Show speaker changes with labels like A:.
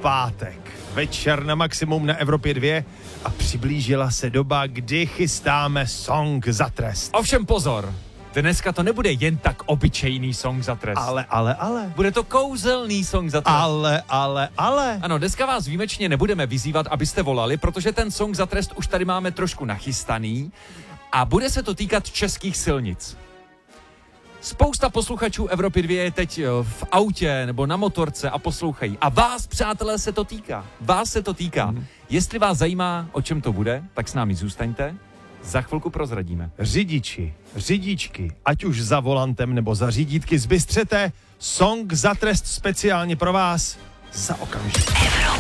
A: pátek. Večer na maximum na Evropě 2 a přiblížila se doba, kdy chystáme song za trest.
B: Ovšem pozor, dneska to nebude jen tak obyčejný song za trest.
A: Ale.
B: Bude to kouzelný song za trest.
A: Ale.
B: Ano, dneska vás výjimečně nebudeme vyzývat, abyste volali, protože ten song za trest už tady máme trošku nachystaný a bude se to týkat českých silnic. Spousta posluchačů Evropy 2 je teď v autě nebo na motorce a poslouchají. A vás, přátelé, se to týká. Vás se to týká. Jestli vás zajímá, o čem to bude, tak s námi zůstaňte. Za chvilku prozradíme.
A: Řidičky, ať už za volantem nebo za řídítky zbystřete, song za trest speciálně pro vás za okamžik.